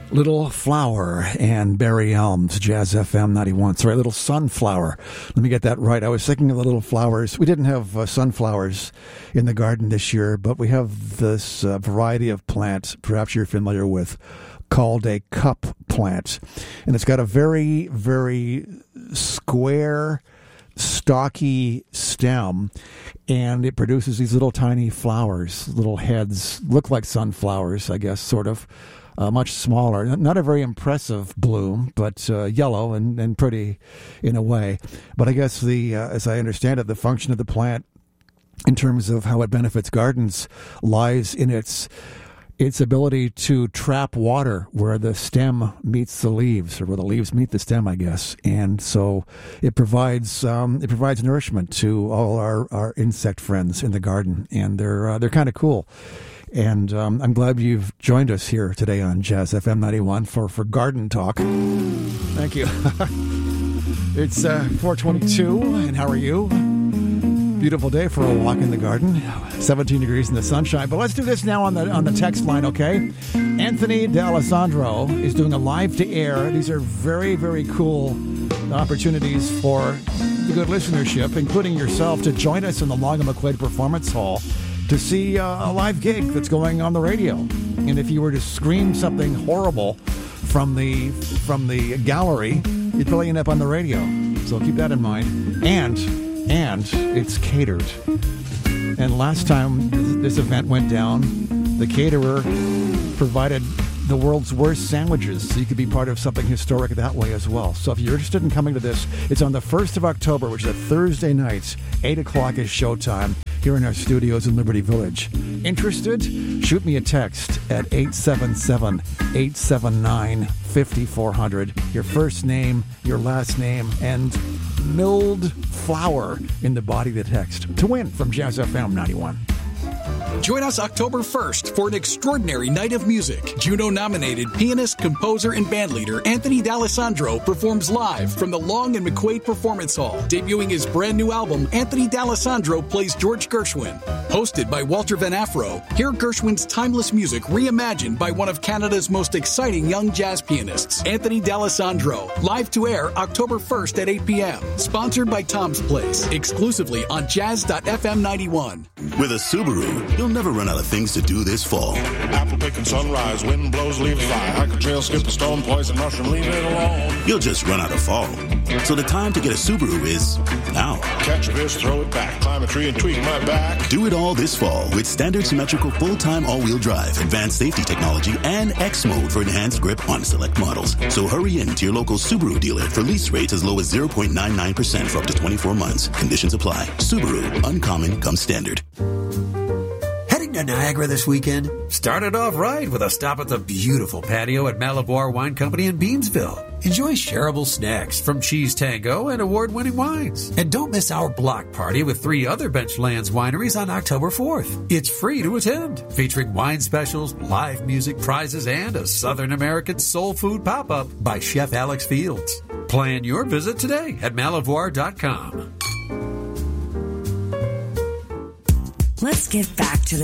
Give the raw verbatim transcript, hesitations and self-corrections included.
Little Flower and Barry Elms, Jazz F M ninety-one. Sorry, Little Sunflower. Let me get that right. I was thinking of the little flowers. We didn't have uh, sunflowers in the garden this year, but we have this uh, variety of plant, perhaps you're familiar with, called a cup plant. And it's got a very, very square, stocky stem, and it produces these little tiny flowers, little heads, look like sunflowers, I guess, sort of. Uh, much smaller, not a very impressive bloom, but uh, yellow and, and pretty in a way. But I guess the, uh, as I understand it, the function of the plant in terms of how it benefits gardens lies in its its ability to trap water where the stem meets the leaves, or where the leaves meet the stem, I guess. And so it provides um, it provides nourishment to all our, our insect friends in the garden, and they're uh, they're kind of cool. And um, I'm glad you've joined us here today on Jazz F M ninety-one for, for Garden Talk. Thank you. It's uh, four twenty-two, and how are you? Beautiful day for a walk in the garden. seventeen degrees in the sunshine. But let's do this now on the on the text line, okay? Anthony D'Alessandro is doing a live to air. These are very, very cool opportunities for the good listenership, including yourself, to join us in the Long and McQuaid Performance Hall to see uh, a live gig that's going on the radio. And if you were to scream something horrible from the from the gallery, you'd probably end up on the radio. So keep that in mind. And and it's catered. And last time this event went down, the caterer provided the world's worst sandwiches, so you could be part of something historic that way as well. So if you're interested in coming to this, it's on the first of October, which is a Thursday night. eight o'clock is showtime here in our studios in Liberty Village. Interested? Shoot me a text at eight seven seven, eight seven nine, five four zero zero. Your first name, your last name, and milled flower in the body of the text to win from Jazz F M ninety-one. Join us October first for an extraordinary night of music. Juno-nominated pianist, composer, and bandleader Anthony D'Alessandro performs live from the Long and McQuaid Performance Hall. Debuting his brand new album, Anthony D'Alessandro plays George Gershwin. Hosted by Walter Van Afro, hear Gershwin's timeless music reimagined by one of Canada's most exciting young jazz pianists, Anthony D'Alessandro. Live to air October first at eight p.m. Sponsored by Tom's Place. Exclusively on Jazz F M ninety-one. With a Subaru, you'll never run out of things to do this fall. Apple picking sunrise, wind blows, leaves fly. Hike a trail, skip a stone, poison mushroom, leave it alone. You'll just run out of fall. So the time to get a Subaru is now. Catch a fish, throw it back, climb a tree and tweak my back. Do it all this fall with standard symmetrical full-time all-wheel drive, advanced safety technology, and X mode for enhanced grip on select models. So hurry in to your local Subaru dealer for lease rates as low as zero point nine nine percent for up to twenty-four months. Conditions apply. Subaru, uncommon comes standard. Heading to Niagara this weekend? Start it off right with a stop at the beautiful patio at Malabar Wine Company in Beamsville. Enjoy shareable snacks from Cheese Tango and award-winning wines. And don't miss our block party with three other Benchlands wineries on October fourth. It's free to attend, featuring wine specials, live music, prizes, and a Southern American soul food pop-up by Chef Alex Fields. Plan your visit today at malavoir dot com. Let's get back to the